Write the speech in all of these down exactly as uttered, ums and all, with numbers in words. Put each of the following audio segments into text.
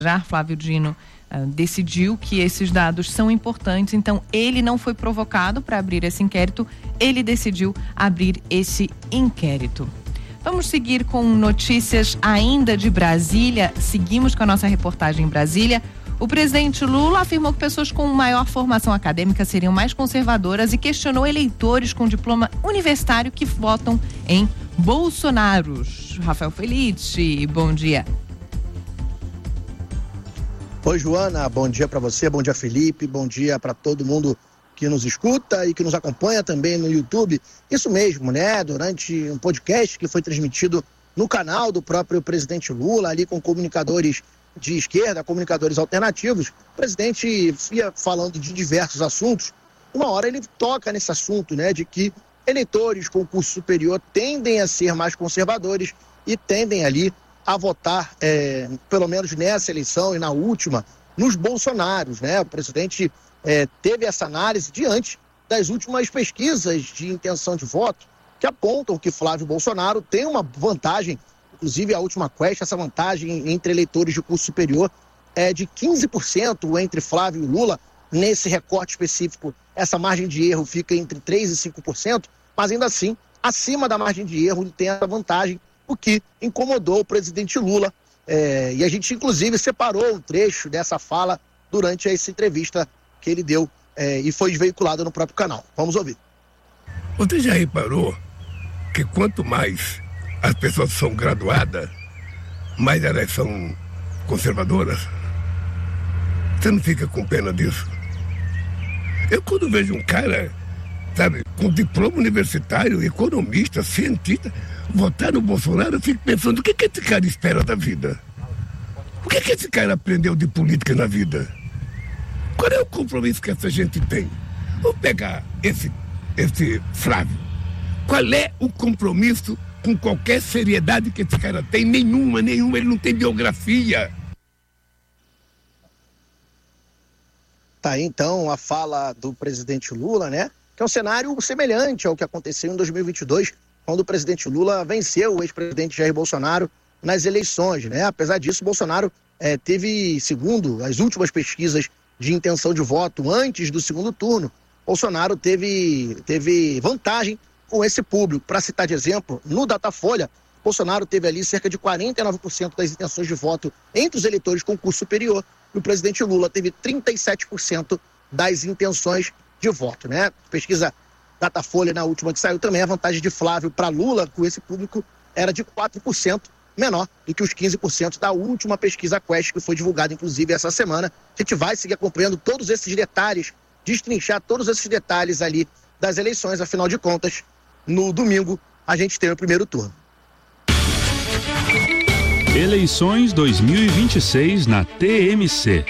Já Flávio Dino uh, decidiu que esses dados são importantes, então ele não foi provocado para abrir esse inquérito, ele decidiu abrir esse inquérito. Vamos seguir com notícias ainda de Brasília. Seguimos com a nossa reportagem em Brasília. O presidente Lula afirmou que pessoas com maior formação acadêmica seriam mais conservadoras e questionou eleitores com diploma universitário que votam em Bolsonaro. Rafael Felice, bom dia. Oi, Joana, bom dia para você, bom dia, Felipe, bom dia para todo mundo que nos escuta e que nos acompanha também no YouTube. Isso mesmo, né? Durante um podcast que foi transmitido no canal do próprio presidente Lula, ali com comunicadores de esquerda, comunicadores alternativos, o presidente ia falando de diversos assuntos. Uma hora ele toca nesse assunto, né? De que eleitores com curso superior tendem a ser mais conservadores e tendem ali a votar, é, pelo menos nessa eleição e na última, nos Bolsonaros, né? O presidente é, teve essa análise diante das últimas pesquisas de intenção de voto que apontam que Flávio Bolsonaro tem uma vantagem, inclusive a última Quest, essa vantagem entre eleitores de curso superior é de quinze por cento entre Flávio e Lula. Nesse recorte específico, essa margem de erro fica entre três por cento e cinco por cento, mas ainda assim, acima da margem de erro, ele tem essa vantagem, o que incomodou o presidente Lula. É, e a gente, inclusive, separou um trecho dessa fala durante essa entrevista que ele deu é, e foi veiculada no próprio canal. Vamos ouvir. Você já reparou que quanto mais as pessoas são graduadas, mais elas são conservadoras? Você não fica com pena disso? Eu, quando vejo um cara, sabe, com diploma universitário, economista, cientista, votar no Bolsonaro, eu fico pensando, o que que esse cara espera da vida? O que que esse cara aprendeu de política na vida? Qual é o compromisso que essa gente tem? Vamos pegar esse, esse Flávio. Qual é o compromisso com qualquer seriedade que esse cara tem? Nenhuma, nenhuma, ele não tem biografia. Tá aí, então, a fala do presidente Lula, né? Que é um cenário semelhante ao que aconteceu em dois mil e vinte e dois, quando o presidente Lula venceu o ex-presidente Jair Bolsonaro nas eleições, né? Apesar disso, Bolsonaro eh, teve, segundo as últimas pesquisas de intenção de voto antes do segundo turno, Bolsonaro teve, teve vantagem com esse público. Para citar de exemplo, no Datafolha, Bolsonaro teve ali cerca de quarenta e nove por cento das intenções de voto entre os eleitores com curso superior, e o presidente Lula teve trinta e sete por cento das intenções de voto, né? Pesquisa Datafolha, na última que saiu também, a vantagem de Flávio para Lula com esse público era de quatro por cento, menor do que os quinze por cento da última pesquisa Quest, que foi divulgada inclusive essa semana. A gente vai seguir acompanhando todos esses detalhes, destrinchar todos esses detalhes ali das eleições. Afinal de contas, no domingo a gente tem o primeiro turno. Eleições dois mil e vinte e seis na T M C.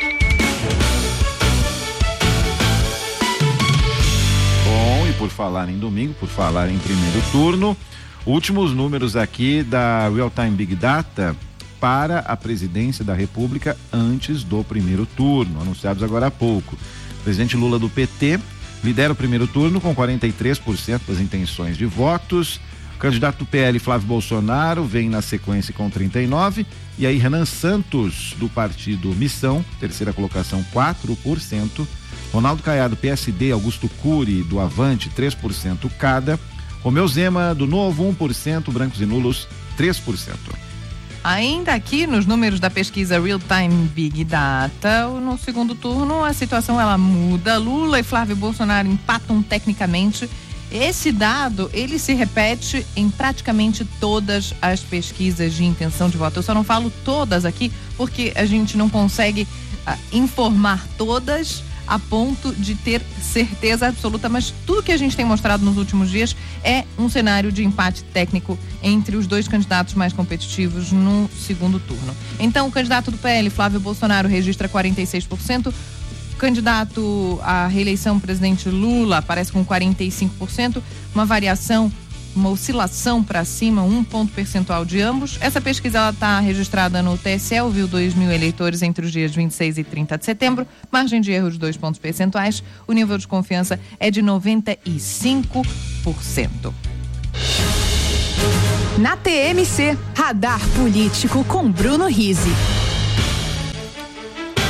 Bom, e por falar em domingo, por falar em primeiro turno, últimos números aqui da Real Time Big Data para a presidência da República antes do primeiro turno, anunciados agora há pouco. O presidente Lula do P T lidera o primeiro turno com quarenta e três por cento das intenções de votos. O candidato do P L, Flávio Bolsonaro, vem na sequência com trinta e nove, e aí Renan Santos, do partido Missão, terceira colocação, quatro por cento. Ronaldo Caiado, P S D, Augusto Cury, do Avante, três por cento cada. Romeu Zema, do Novo, um por cento, brancos e nulos, três por cento. Ainda aqui nos números da pesquisa Real Time Big Data, no segundo turno a situação ela muda. Lula e Flávio Bolsonaro empatam tecnicamente. Esse dado, ele se repete em praticamente todas as pesquisas de intenção de voto. Eu só não falo todas aqui porque a gente não consegue uh, informar todas a ponto de ter certeza absoluta, mas tudo que a gente tem mostrado nos últimos dias é um cenário de empate técnico entre os dois candidatos mais competitivos no segundo turno. Então, o candidato do P L, Flávio Bolsonaro, registra quarenta e seis por cento. O candidato à reeleição, presidente Lula, aparece com quarenta e cinco por cento, uma variação, uma oscilação para cima, um ponto percentual de ambos. Essa pesquisa está registrada no T S E, ouviu dois mil eleitores entre os dias vinte e seis e trinta de setembro, margem de erro de dois pontos percentuais, o nível de confiança é de noventa e cinco por cento. Na T M C, Radar Político com Bruno Rizzi.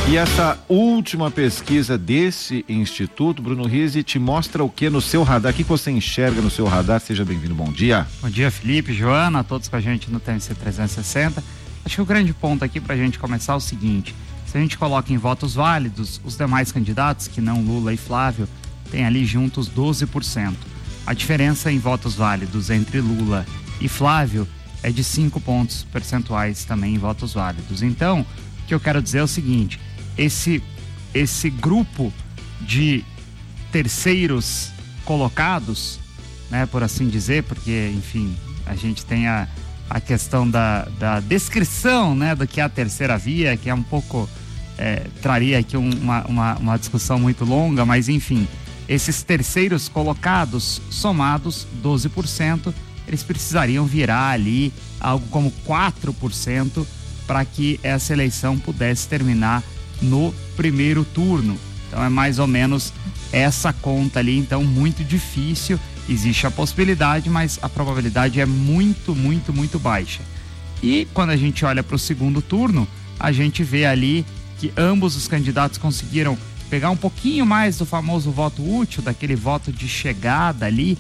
E essa última pesquisa desse instituto, Bruno Rizzi, te mostra o que no seu radar? O que você enxerga no seu radar? Seja bem-vindo, bom dia. Bom dia, Felipe, Joana, a todos com a gente no T M C trezentos e sessenta. Acho que o grande ponto aqui para a gente começar é o seguinte: se a gente coloca em votos válidos, os demais candidatos, que não Lula e Flávio, tem ali juntos doze por cento. A diferença em votos válidos entre Lula e Flávio é de cinco pontos percentuais também em votos válidos. Então, o que eu quero dizer é o seguinte: esse, esse grupo de terceiros colocados, né, por assim dizer, porque, enfim, a gente tem a, a questão da, da descrição, né, do que é a terceira via, que é um pouco, é, traria aqui um, uma, uma, uma discussão muito longa, mas, enfim, esses terceiros colocados, somados doze por cento, eles precisariam virar ali algo como quatro por cento para que essa eleição pudesse terminar no primeiro turno. Então é mais ou menos essa conta ali, então muito difícil. Existe a possibilidade, mas a probabilidade é muito, muito, muito baixa. E quando a gente olha para o segundo turno, a gente vê ali que ambos os candidatos conseguiram pegar um pouquinho mais do famoso voto útil, daquele voto de chegada ali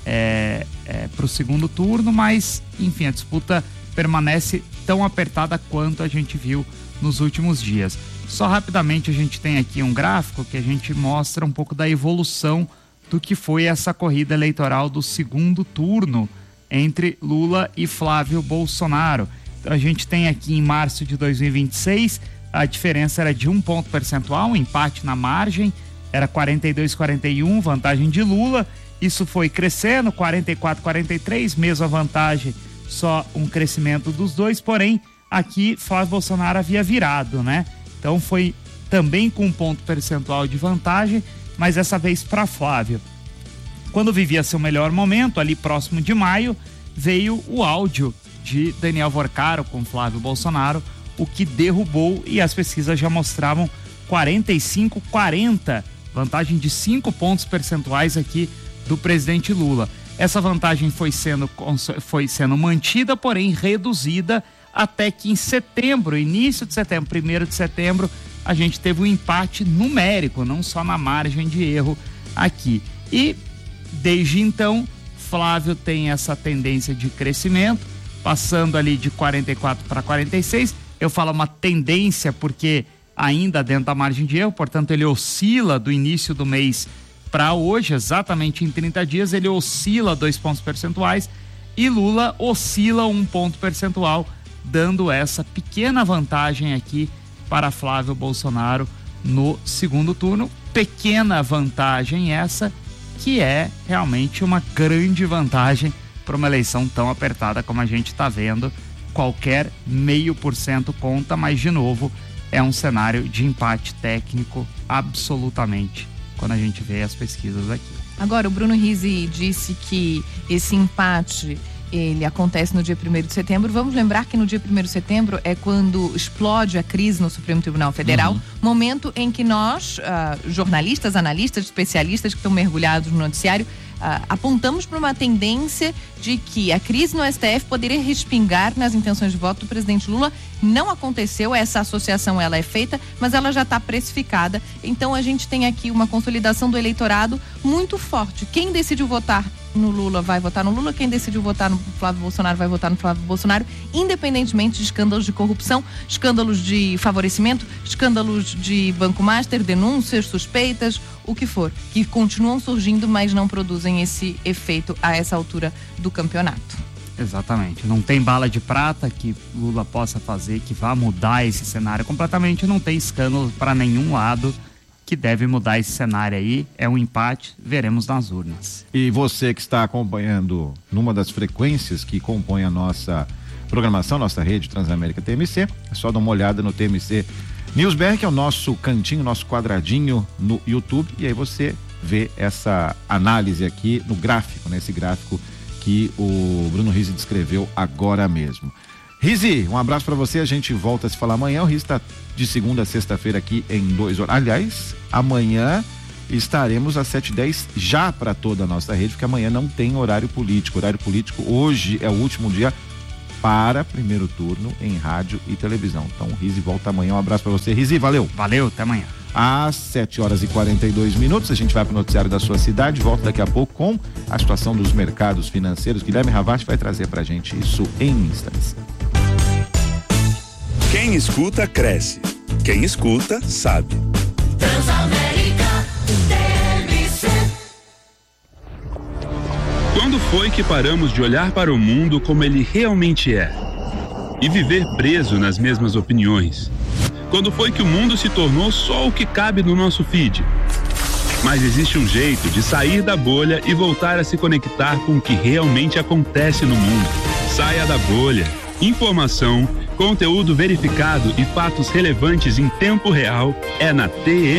é, é, para o segundo turno, mas enfim, a disputa permanece tão apertada quanto a gente viu nos últimos dias. Só rapidamente, a gente tem aqui um gráfico que a gente mostra um pouco da evolução do que foi essa corrida eleitoral do segundo turno entre Lula e Flávio Bolsonaro. Então, a gente tem aqui em março de dois mil e vinte e seis, a diferença era de um ponto percentual, um empate na margem, era quarenta e dois a quarenta e um, vantagem de Lula. Isso foi crescendo, quarenta e quatro a quarenta e três, mesma vantagem, só um crescimento dos dois, porém aqui Flávio Bolsonaro havia virado, né? Então foi também com um ponto percentual de vantagem, mas dessa vez para Flávio. Quando vivia seu melhor momento, ali próximo de maio, veio o áudio de Daniel Vorcaro com Flávio Bolsonaro, o que derrubou, e as pesquisas já mostravam quarenta e cinco a quarenta, vantagem de cinco pontos percentuais aqui do presidente Lula. Essa vantagem foi sendo, foi sendo mantida, porém reduzida, até que em setembro, início de setembro, primeiro de setembro, a gente teve um empate numérico, não só na margem de erro aqui. E desde então, Flávio tem essa tendência de crescimento, passando ali de quarenta e quatro para quarenta e seis. Eu falo uma tendência porque ainda dentro da margem de erro, portanto ele oscila do início do mês para hoje, exatamente em trinta dias, ele oscila dois pontos percentuais e Lula oscila um ponto percentual, dando essa pequena vantagem aqui para Flávio Bolsonaro no segundo turno. Pequena vantagem essa, que é realmente uma grande vantagem para uma eleição tão apertada como a gente está vendo. Qualquer meio por cento conta, mas de novo é um cenário de empate técnico absolutamente quando a gente vê as pesquisas aqui. Agora, o Bruno Rizzi disse que esse empate ele acontece no dia primeiro de setembro. Vamos lembrar que no dia primeiro de setembro é quando explode a crise no Supremo Tribunal Federal, uhum. Momento em que nós, uh, jornalistas, analistas, especialistas que estão mergulhados no noticiário, uh, apontamos para uma tendência de que a crise no S T F poderia respingar nas intenções de voto do presidente Lula. Não aconteceu, essa associação ela é feita, mas ela já está precificada. Então a gente tem aqui uma consolidação do eleitorado muito forte. Quem decidiu votar no Lula vai votar no Lula, quem decidiu votar no Flávio Bolsonaro vai votar no Flávio Bolsonaro, independentemente de escândalos de corrupção, escândalos de favorecimento, escândalos de Banco Master, denúncias, suspeitas, o que for, que continuam surgindo, mas não produzem esse efeito a essa altura do campeonato. Exatamente, não tem bala de prata que Lula possa fazer que vá mudar esse cenário completamente, não tem escândalo para nenhum lado que deve mudar esse cenário aí. É um empate, veremos nas urnas. E você que está acompanhando numa das frequências que compõe a nossa programação, nossa rede Transamérica T M C, é só dar uma olhada no T M C News B R, que é o nosso cantinho, nosso quadradinho no YouTube, e aí você vê essa análise aqui no gráfico, né? Esse gráfico que o Bruno Rizzi descreveu agora mesmo. Rizzi, um abraço para você, a gente volta a se falar amanhã. O Rizzi está de segunda a sexta-feira aqui em dois horas. Aliás, amanhã estaremos às sete e dez já para toda a nossa rede, porque amanhã não tem horário político. Horário político hoje é o último dia para primeiro turno em rádio e televisão. Então, Rizi volta amanhã. Um abraço para você, Rizi. Valeu. Valeu, até amanhã. Às sete horas e quarenta e dois minutos, a gente vai para o noticiário da sua cidade. Volta daqui a pouco com a situação dos mercados financeiros. Guilherme Ravach vai trazer para a gente isso em instantes. Quem escuta, cresce. Quem escuta, sabe. Transamérica T M C. Quando foi que paramos de olhar para o mundo como ele realmente é? E viver preso nas mesmas opiniões? Quando foi que o mundo se tornou só o que cabe no nosso feed? Mas existe um jeito de sair da bolha e voltar a se conectar com o que realmente acontece no mundo. Saia da bolha. Informação, conteúdo verificado e fatos relevantes em tempo real é na T M C.